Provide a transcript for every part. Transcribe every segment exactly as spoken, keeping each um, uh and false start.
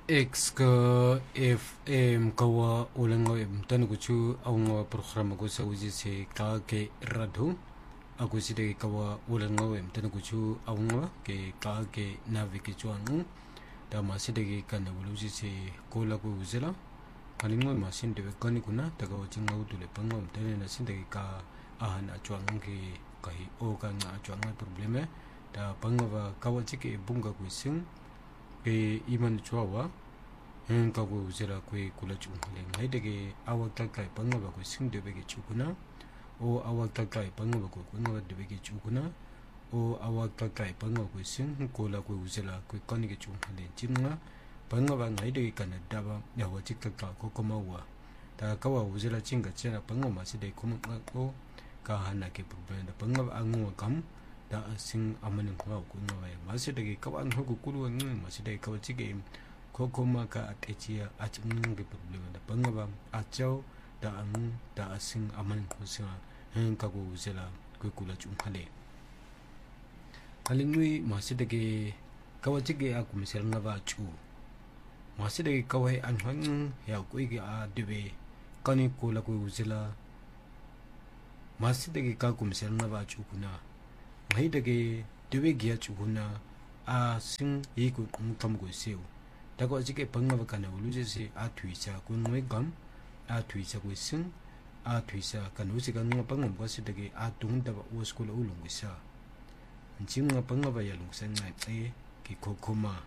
X ka F M kawa ulang em tan ko chu ang program ko sa uji se ka ke radhu aku si de kawa ulang em tan ko chu ang ke ka ke naviki chuan da ma si de ka na uji se ko la ko uzela kaling mo ma sin de ka ni kuna ta ko ching ngau tu le pangom tan na sin de ka ahana chuan ke kai o ka nga chuan probleme da pangwa kawa chi ke bunga ko sing ke iman chuawa hen ka go zera kwe kula chung le ngai de ge awa ka kai panga ba ko sing de be ge chukuna o awa ka kai panga ba ko kunga de be ge chukuna o awa ka kai panga ko sing ko la ko zera kwe kan ge chung le jinga panga ba ngai de ka na da ba ya wa chi ka ka ko ko ma wa da ka wa zera ching ga chena panga ma si de ko ma ko ka hana ke problem da panga ba angu kam da sing amanin ko ko na wa ma si de ge ka an ho ko kulu ngi ma si de ka chi ge kokoma ka atechia aching ge problem da pangaba achau da ang da asing aman ko singa hen ka go zela ko kula chung khale kalingui masidege kawachige a kumisel nga ba chu masidege kawai an hang ya ko ge a debe kani kula ko zela masidege ka kumisel nga ba chu kuna ngai dege debe ge chu kuna a sing yi ko kam go seu dago jike pangaba kana ulujese a tuisa ku ngoi gam a tuisa ku sing a tuisa kan usi kan ngo pangom ko sidege a tung da o school ulung isa njing ngo pangaba ya lung sang ngai tse ki kokoma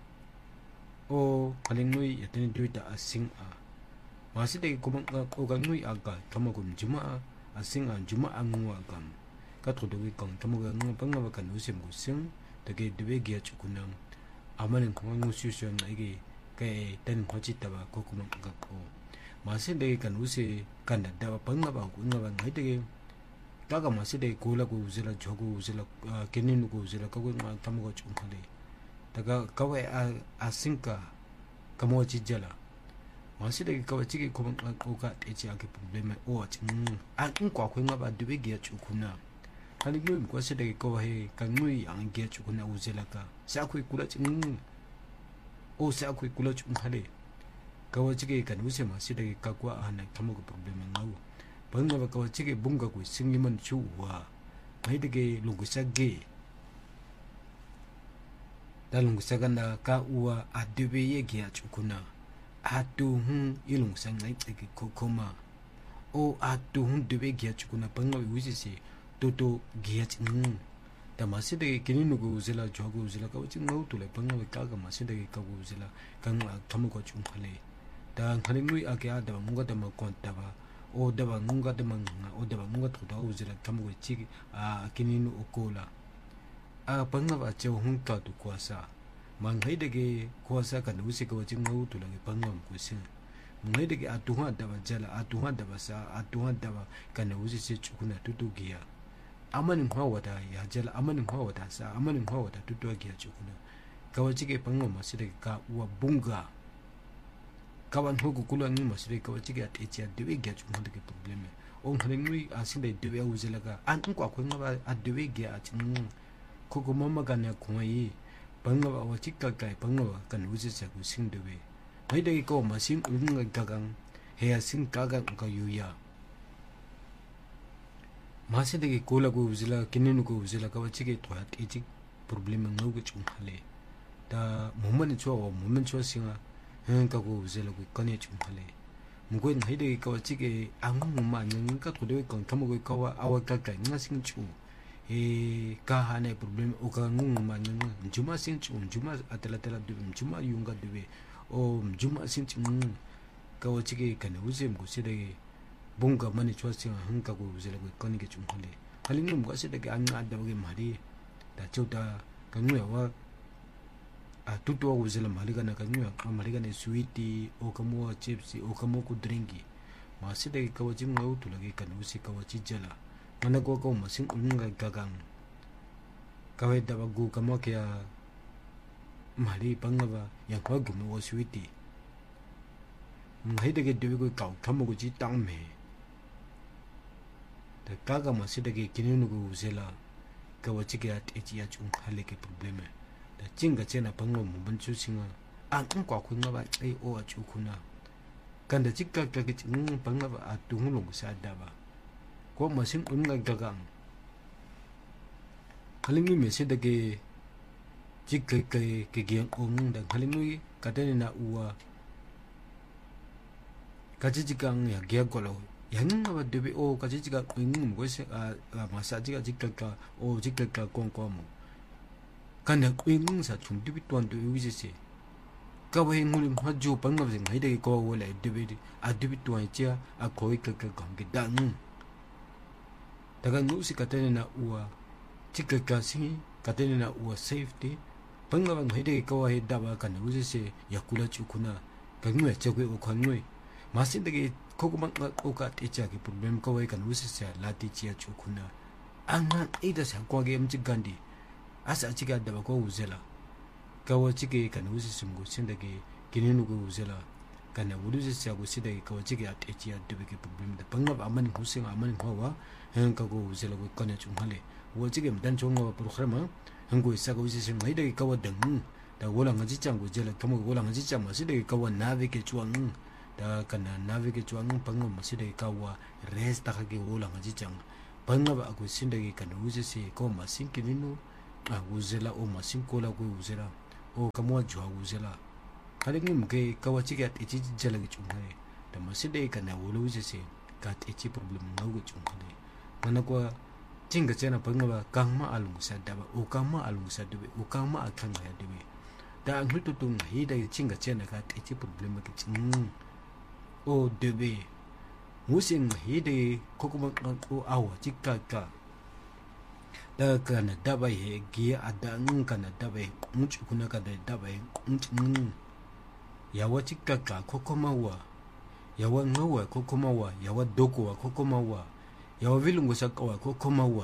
o kalingui yatin duita a sing a maside ko mang ko ga ngui aga tamagum juma a sing a juma ang ngo gam ka to de kong tamaga ngo pangaba kan usim ku sing dege debe gia chukunam amanen ko ngo syusyon ngai ke ten khochi taba ko kuma ka ko mase de kan use kan da ba panga ba ku ngaba ngai de ka ga mase de ko la ko uzela jogo uzela kenin ko uzela ka ko ma tam ko chung khale daga ka we a asinka ka mo chi jala mase de ka chi ko ko ka te chi ake problem o chi a kin kwa ko ngaba de be ge chu kuna ani ko ko se de ko he ka ngui ang ge chu kuna uzela ka sa ko kula chi o sa ko kula chung khale kawachige kan use ma sidage ka kwa ana thamu ko problem ngau banga ba kawachige bunga ko singiman chu wa mai dege lungusa ge da lungusa ganda ka uwa adebe ye ge achukuna atu hun ilung sang ngai tege kokoma o atu hun debe ge achukuna banga use se toto ge achung da masidege kininu ko uzela jogo uzela ka uchi ngau tule banga ka ga masidege ka ko uzela kan thamu ko chung khale da khalingui akya da munga da ma konta ba o da ba munga da man o da ba munga to da uzira tamu ko chi a kininu okola a panga ba che hun ka tu kwasa man hai de ge kwasa kan usi ko chi ngau tu la ge pangam ko sin ngai de ge a tu ha da ba jala a tu ha da ba sa a tu ha da ba kan usi se chukuna tu tu giya amanin kwa wata ya jala amanin kwa wata sa amanin kwa wata tu tu giya chukuna kawachi ge pangam ma sire ka wa bunga kawan hoku kula ngi masire kawachi ga techi adwe ga chung hande ke probleme on hringui asinde dewe uzela ga an ko ko ngaba adwe ga chung koko mama ga na khoi banga ba wachi ka kai banga ba kan uzi sa ku sing dewe mai de ko masin unga ga gang he asin ka ga ka yuya maside ke kola ko uzela kinenu ko uzela kawachi ke to techi probleme ngau ga chung hale da momani cho momani cho singa hen ka ko uzela ko kane chung khale mugoi nai de ka chige angu ma nyang ka to de kon thamo ko ka wa awa ka ka nga sing chu e ka ha ne problem o ka ngu ma nyang juma sing chu juma atela tela de juma yunga de o juma sing chu ka wa chige ka ne uzem ko se de bunga mani chwa sing han ka ko uzela ko kane ke chung khale halin ngum ka se de an nga da ge mari da chu da ka ngu ya wa a tutu wa uzela maliga na kanyu maliga ne sweetie o kamo chips o kamo ku drinki maside ka waji ngau tu lagi kan usi ka waji jala mana ko ko masin unga gagang kawe da bagu kamo kya mali pangaba ya ko gumo wa sweetie ngai de ge de ko ka kamo ko ji tang me da kaga maside ge kininu ko uzela ka waji ga ti ya chung hale ke probleme da jinga chena panglo mo ban chu singa ang kwa ku ngaba ai o a chu kuna kan da chikka ka ki ng pangaba a tungulong sa daba ko masin un nga gagang halingi me se da ke chikka ke ke ge ong da halingi ka de na uwa ka ji jigang ya ge golo yang ngaba de o ka ji jiga ng mo se a masa ji ga chikka ka o chikka ka kong ko mo kan da ng sa chung de bi tuan de wi se kawe ngul ma jo pang ma jing haide ko wala debedi a debi tuan chia a koi ka ka gam ge dang daga nu si katene na uwa chika ka si katene na uwa safety pang ma haide ko wa heda ba kan u se yakula chukuna ka ngwe che ko ko ngwe ma sin de ko ko ma ko ka te cha ke problem ko wa kan u se la ti chia chukuna anga ida sa ko ge am chi gandi asa chi ga da ba ko uzela kawa chike kan usi sumgo sindage kinenu go uzela kana wuruze sago sidage kawa chike at echi adbe ke problem da pangab aman husing aman hawa hen ka go uzela go kana chunghale wo chike mdan chongo programa hango isago usi sim haide kawa dang da wola ngaji chango jela kamo wola ngaji chama sidage kawa navige chuang da kana navige chuang pangam sidage kawa res ta ke wola ngaji chang pangab ago sindage kan usi se ko masin kinenu a uzela o masin kola go uzela o kamwa jwa uzela halingi mke kawa chike at echi jala ge chunghale da maside kana wolo uje se ka echi problem ngau ge chunghale mana kwa chinga chena pangaba kangma alung sa daba o kangma alung sa debe o kangma akang ya debe da nghutu tung hi da chinga chena ka echi problem ge chung o debe musing hi de kokuma o awa chikka ka da kana daba he gi adang kana daba much kuna ka da daba ng yawa chikka ka kokomawa yawa ngawa kokomawa yawa doko wa kokomawa yawa vilungu sa ka wa kokomawa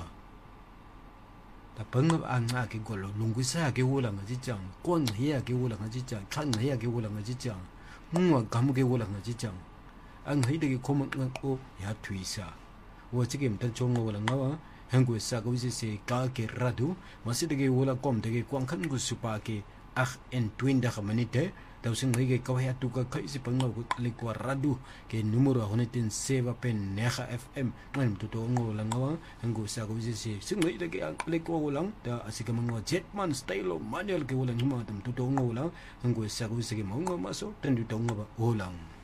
da pangab anga ke golo lungu sa ke wula ngaji chang kon hiya ke wula ngaji chang khan hiya ke wula ngaji chang ngwa gam ke wula ngaji chang ang hide ke koma ngko ya tuisa wo chike mtan chongo wala ngawa hangu sa ko se ka ke radu masidege wala kom de kwang khan gu supa ke ah en twinda khamanite tawsing ngai ka ya tu ka kai si pangau ko le kwa radu ke numero honetin seva pen neha fm ngam tu to ngo la ngawa hangu sa ko se sing ngai de ke le ko lang da asika mango jetman style manual ke wala ngma tum tu to ngo la hangu sa ko se ke mango maso ten tu to ngo ba olang